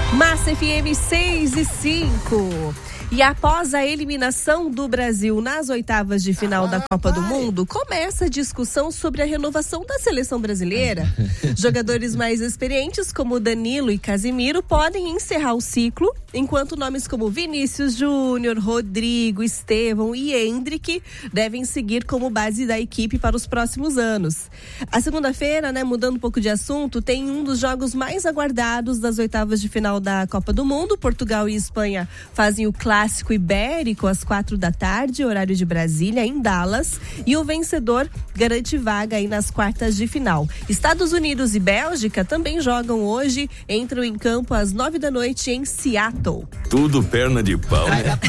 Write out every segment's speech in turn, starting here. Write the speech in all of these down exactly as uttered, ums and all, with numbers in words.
Massa F M seis e cinco. E após a eliminação do Brasil nas oitavas de final ah, da Copa pai. do Mundo, começa a discussão sobre a renovação da seleção brasileira. Jogadores mais experientes, como Danilo e Casimiro, podem encerrar o ciclo, enquanto nomes como Vinícius Júnior, Rodrigo, Estevão e Endrick devem seguir como base da equipe para os próximos anos. A segunda-feira, né, mudando um pouco de assunto, tem um dos jogos mais aguardados das oitavas de final da Copa do Mundo. Portugal e Espanha fazem o clássico ibérico às quatro da tarde, horário de Brasília, em Dallas, e o vencedor garante vaga aí nas quartas de final. Estados Unidos e Bélgica também jogam hoje, entram em campo às nove da noite em Seattle. Tudo perna de pau.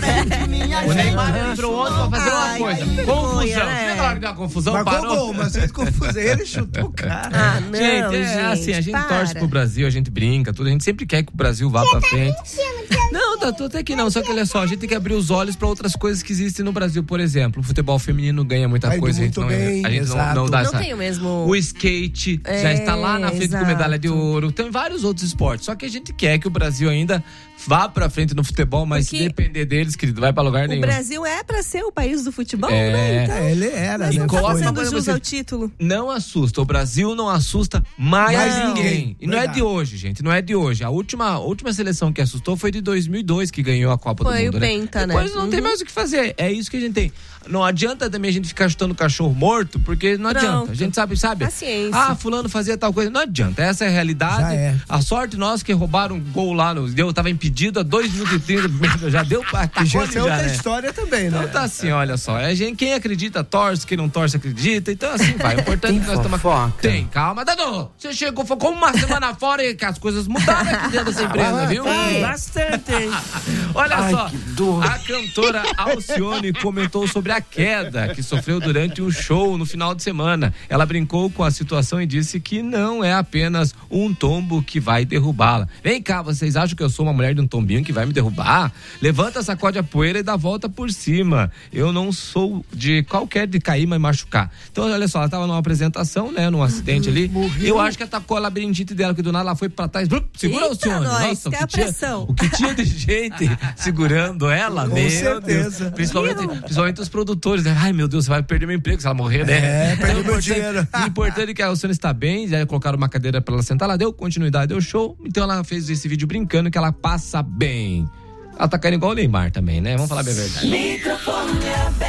O Neymar entrou ontem pra fazer uma coisa. Ai, Confusão. né? Você vai largar a confusão? Mas parou? gol, mas fez confusão. Ele chutou o cara. Ah, não, gente, é gente, assim, a gente para. torce pro Brasil, a gente brinca, tudo. A gente sempre quer que o Brasil vá pra frente. Não, tá tudo aqui não. Só que olha só, a gente tem que abrir os olhos pra outras coisas que existem no Brasil. Por exemplo, o futebol feminino ganha muita Vai coisa. muito a gente não, bem, a gente não, não dá Não essa... tem o mesmo... O skate É, já está lá na frente exato. com medalha de ouro. Tem vários outros esportes. Só que a gente quer que o Brasil ainda vá pra frente no futebol, mas Porque se depender deles, querido, vai pra lugar O nenhum. Brasil é pra ser o país do futebol, É. né? Então, É, ele era, mas né? não tá coloca fazendo uma jus você- ao título. Não assusta. O Brasil não assusta mais Não. ninguém. E não é Verdade. de hoje, gente. Não é de hoje. A última, a última seleção que assustou foi de dois mil e dois, que ganhou a Copa Foi do Mundo. o né? Penta, né? Depois não Uhum. tem mais o que fazer. É isso que a gente tem. Não adianta também a gente ficar chutando cachorro morto, porque não Pronto. adianta. A gente sabe, sabe? Paciência. Ah, fulano fazia tal coisa. Não adianta. Essa é a realidade. Já é. A sorte nossa que roubaram um gol lá. No, deu, tava impedido a dois minutos e trinta. Já deu pra E já é outra história também, né? Então tá assim, olha só. É gente, quem acredita torce, quem não torce acredita. Então assim vai. O importante é que nós estamos. Tem, calma, Dado. Você chegou, ficou uma semana fora e que as coisas mudaram aqui dentro dessa empresa, viu? É. Bastante, hein? Olha Ai, só, que dor. a cantora Alcione comentou sobre a queda que sofreu durante o show no final de semana. Ela brincou com a situação e disse que não é apenas um tombo que vai derrubá-la. Vem cá, vocês acham que eu sou uma mulher de um tombinho que vai me derrubar? Levanta, sacode a poeira e dá a volta por cima. Eu não sou de qualquer de cair, mas machucar. Então, olha só, ela tava numa apresentação, né, num acidente ali. Morreu. Eu acho que atacou a labirintite dela, que do nada ela foi pra trás. Blup, segura, Eita, Alcione. nós, Nossa, o que que a tinha, pressão. o que tinha de gente segurando ela, Com meu certeza. Deus. Principalmente, principalmente os produtores, né? Ai, meu Deus, você vai perder meu emprego se ela morrer, né? É, perdeu meu importante- dinheiro. O importante é que a Alcione está bem, já colocaram uma cadeira pra ela sentar, ela deu continuidade ao show, então ela fez esse vídeo brincando que ela passa bem. Ela tá caindo igual o Neymar também, né? Vamos falar bem a verdade. Microfone aberto.